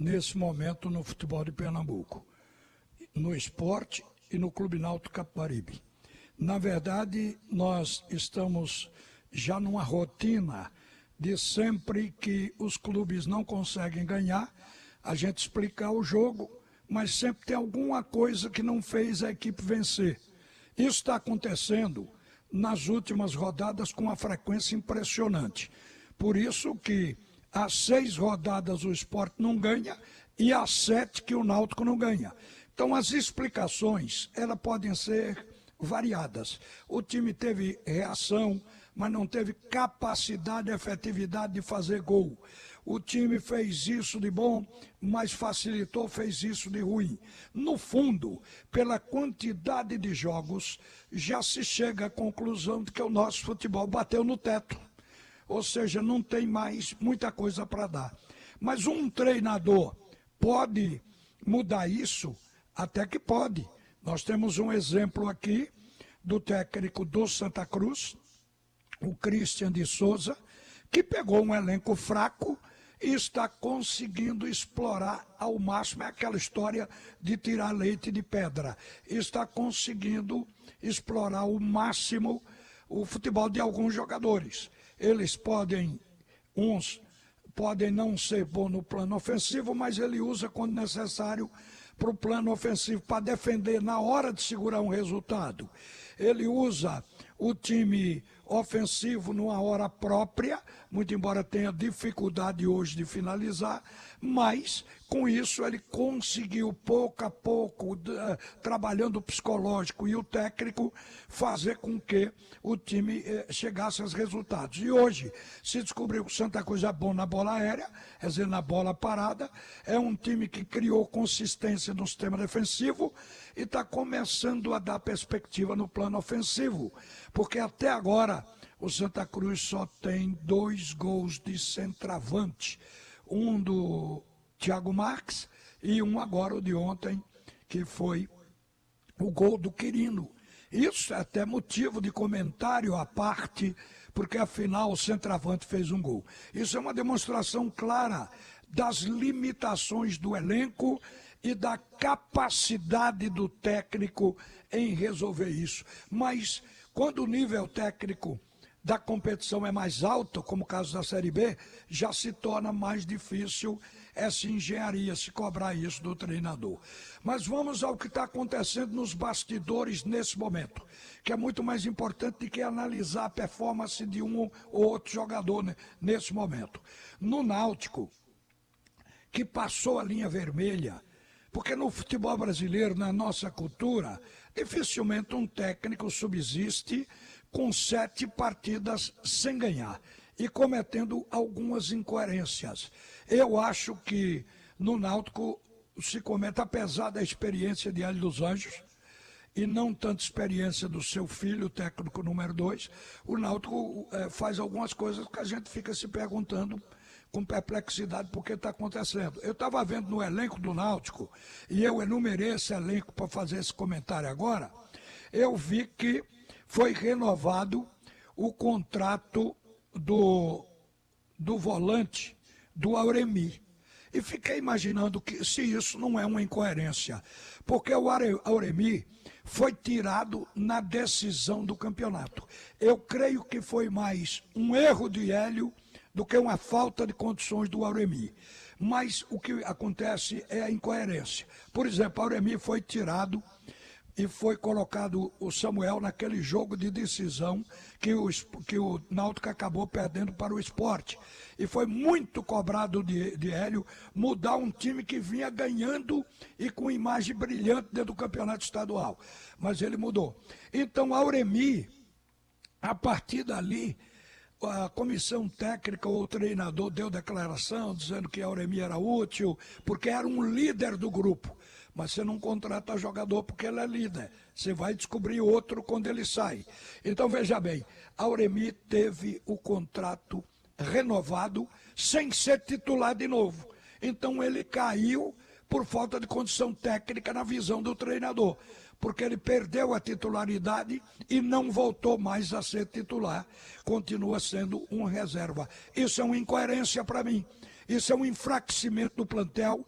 nesse momento no futebol de Pernambuco, no esporte e no Clube Náutico Capibaribe. Na verdade, nós estamos já numa rotina de sempre que os clubes não conseguem ganhar, a gente explicar o jogo, mas sempre tem alguma coisa que não fez a equipe vencer. Isso está acontecendo nas últimas rodadas com uma frequência impressionante. Por isso que há 6 rodadas o Sport não ganha e há 7 que o Náutico não ganha. Então as explicações, elas podem ser variadas. O time teve reação, mas não teve capacidade e efetividade de fazer gol. O time fez isso de bom, mas facilitou, fez isso de ruim. No fundo, pela quantidade de jogos, já se chega à conclusão de que o nosso futebol bateu no teto. Ou seja, não tem mais muita coisa para dar. Mas um treinador pode mudar isso? Até que pode. Nós temos um exemplo aqui do técnico do Santa Cruz, o Christian de Souza, que pegou um elenco fraco e está conseguindo explorar ao máximo, é aquela história de tirar leite de pedra, está conseguindo explorar ao máximo o futebol de alguns jogadores. Eles uns podem não ser bons no plano ofensivo, mas ele usa quando necessário para o plano ofensivo, para defender na hora de segurar um resultado. Ele usa o time ofensivo numa hora própria, muito embora tenha dificuldade hoje de finalizar, mas com isso ele conseguiu pouco a pouco, trabalhando o psicológico e o técnico, fazer com que o time chegasse aos resultados. E hoje se descobriu que o Santa Cruz é bom na bola aérea, quer dizer, na bola parada, é um time que criou consistência no sistema defensivo e está começando a dar perspectiva no plano ofensivo, porque até agora o Santa Cruz só tem 2 gols de centroavante, um do Thiago Marques e um agora o de ontem, que foi o gol do Quirino. Isso é até motivo de comentário à parte, porque afinal o centroavante fez um gol. Isso é uma demonstração clara das limitações do elenco e da capacidade do técnico em resolver isso. Mas quando o nível técnico da competição é mais alto, como o caso da Série B, já se torna mais difícil essa engenharia, se cobrar isso do treinador. Mas vamos ao que está acontecendo nos bastidores nesse momento, que é muito mais importante do que analisar a performance de um ou outro jogador nesse momento. No Náutico, que passou a linha vermelha, porque no futebol brasileiro, na nossa cultura, dificilmente um técnico subsiste com 7 partidas sem ganhar e cometendo algumas incoerências. Eu acho que no Náutico se comete, apesar da experiência de Hélio dos Anjos e não tanta experiência do seu filho, o técnico número 2, o Náutico faz algumas coisas que a gente fica se perguntando com perplexidade por que está acontecendo. Eu estava vendo no elenco do Náutico, e eu enumerei esse elenco para fazer esse comentário agora, eu vi que foi renovado o contrato do volante, do Auremi. E fiquei imaginando que se isso não é uma incoerência, porque o Auremi foi tirado na decisão do campeonato. Eu creio que foi mais um erro de Hélio do que uma falta de condições do Auremi. Mas o que acontece é a incoerência. Por exemplo, o Auremi foi tirado e foi colocado o Samuel naquele jogo de decisão que o Náutico acabou perdendo para o Sport. E foi muito cobrado de Hélio mudar um time que vinha ganhando e com imagem brilhante dentro do campeonato estadual. Mas ele mudou. Então, Auremi, a partir dali, a comissão técnica ou o treinador deu declaração dizendo que Auremi era útil, porque era um líder do grupo. Mas você não contrata jogador porque ele é líder. Você vai descobrir outro quando ele sai. Então veja bem, Auremi teve o contrato renovado sem ser titular de novo. Então ele caiu por falta de condição técnica na visão do treinador, porque ele perdeu a titularidade e não voltou mais a ser titular, continua sendo um reserva. Isso é uma incoerência para mim, isso é um enfraquecimento do plantel